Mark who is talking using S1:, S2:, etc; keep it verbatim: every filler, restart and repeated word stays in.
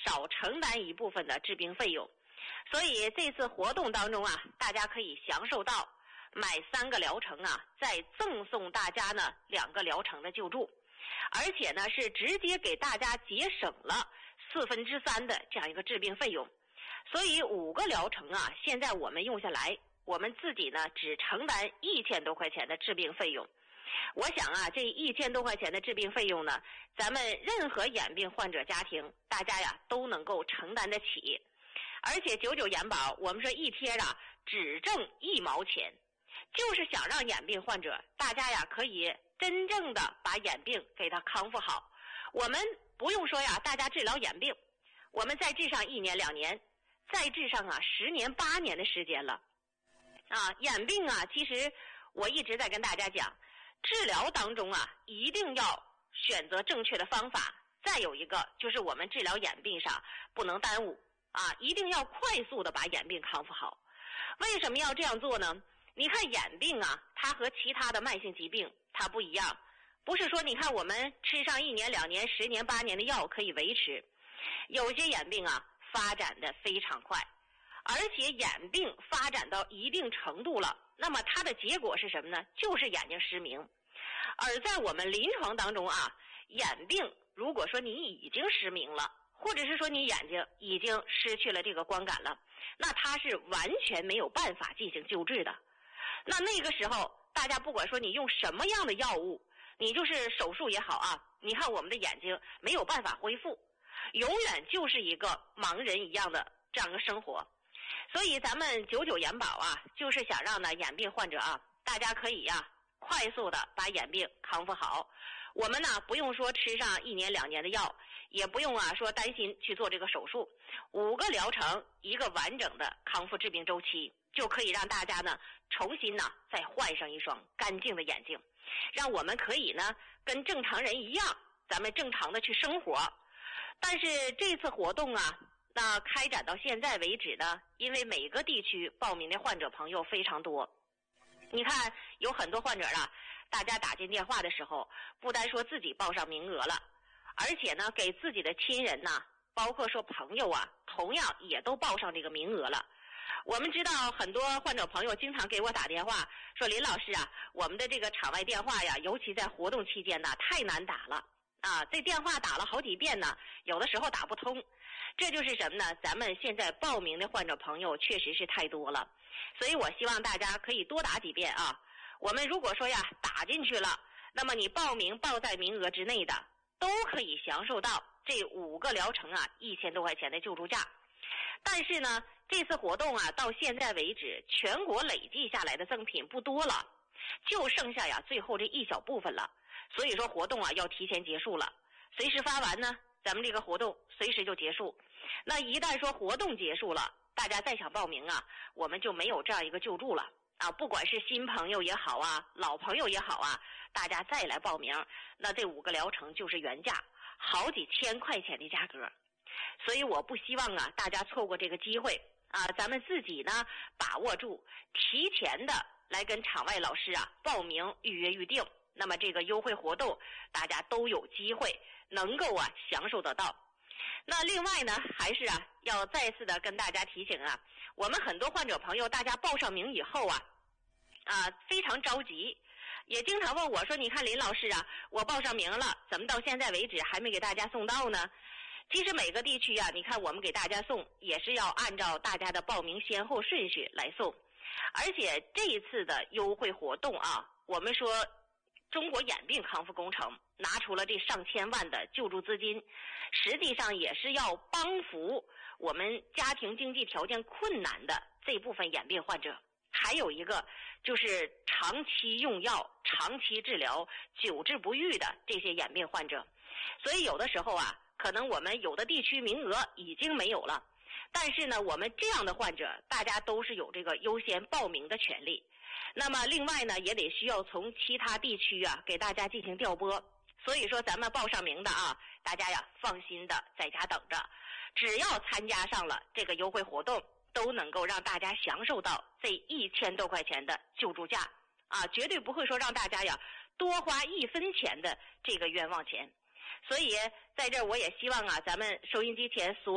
S1: 少承担一部分的治病费用。所以这次活动当中啊，大家可以享受到买三个疗程啊，再赠送大家呢两个疗程的救助，而且呢是直接给大家节省了四分之三的这样一个治病费用。所以五个疗程啊，现在我们用下来，我们自己呢只承担一千多块钱的治病费用。我想啊，这一千多块钱的治病费用呢，咱们任何眼病患者家庭，大家呀都能够承担得起。而且九九眼保，我们说一贴啊只挣一毛钱，就是想让眼病患者大家呀可以真正的把眼病给他康复好。我们不用说呀，大家治疗眼病，我们再治上一年两年，再治上啊十年八年的时间了。啊，眼病啊，其实我一直在跟大家讲，治疗当中啊，一定要选择正确的方法。再有一个就是我们治疗眼病上不能耽误啊，一定要快速的把眼病康复好。为什么要这样做呢？你看眼病啊，它和其他的慢性疾病它不一样，不是说你看我们吃上一年两年十年八年的药可以维持，有些眼病啊发展的非常快，而且眼病发展到一定程度了，那么它的结果是什么呢？就是眼睛失明。而在我们临床当中啊，眼病如果说你已经失明了，或者是说你眼睛已经失去了这个光感了，那它是完全没有办法进行救治的。那那个时候大家不管说你用什么样的药物，你就是手术也好啊，你看我们的眼睛没有办法恢复，永远就是一个盲人一样的这样的生活。所以咱们九九眼保啊，就是想让呢眼病患者啊，大家可以啊快速的把眼病康复好。我们呢不用说吃上一年两年的药，也不用啊说担心去做这个手术，五个疗程一个完整的康复治病周期，就可以让大家呢重新呢再换上一双干净的眼睛，让我们可以呢跟正常人一样，咱们正常的去生活。但是这次活动啊，那开展到现在为止呢，因为每个地区报名的患者朋友非常多，你看有很多患者啊，大家打进电话的时候，不单说自己报上名额了，而且呢给自己的亲人呐、啊，包括说朋友啊，同样也都报上这个名额了。我们知道很多患者朋友经常给我打电话说，林老师啊，我们的这个场外电话呀，尤其在活动期间呢，太难打了啊，这电话打了好几遍呢，有的时候打不通。这就是什么呢？咱们现在报名的患者朋友确实是太多了，所以我希望大家可以多打几遍啊。我们如果说呀打进去了，那么你报名报在名额之内的，都可以享受到这五个疗程啊一千多块钱的救助价。但是呢，这次活动啊到现在为止，全国累计下来的赠品不多了，就剩下呀最后这一小部分了。所以说活动啊要提前结束了，随时发完呢，咱们这个活动随时就结束。那一旦说活动结束了，大家再想报名啊，我们就没有这样一个救助了啊！不管是新朋友也好啊，老朋友也好啊，大家再来报名，那这五个疗程就是原价，好几千块钱的价格。所以我不希望啊大家错过这个机会啊，咱们自己呢把握住，提前的来跟场外老师啊报名预约预定。那么这个优惠活动大家都有机会能够啊享受得到。那另外呢，还是啊要再次的跟大家提醒啊，我们很多患者朋友大家报上名以后啊啊非常着急，也经常问我说，你看林老师啊，我报上名了，怎么到现在为止还没给大家送到呢？其实每个地区啊，你看我们给大家送也是要按照大家的报名先后顺序来送。而且这一次的优惠活动啊，我们说中国眼病康复工程拿出了这上千万的救助资金，实际上也是要帮扶我们家庭经济条件困难的这部分眼病患者，还有一个就是长期用药、长期治疗、久治不愈的这些眼病患者。所以有的时候啊，可能我们有的地区名额已经没有了，但是呢，我们这样的患者大家都是有这个优先报名的权利。那么另外呢，也得需要从其他地区啊给大家进行调拨。所以说咱们报上名的啊，大家呀放心的在家等着，只要参加上了这个优惠活动，都能够让大家享受到这一千多块钱的救助价啊，绝对不会说让大家呀多花一分钱的这个冤枉钱。所以在这儿我也希望啊，咱们收音机前所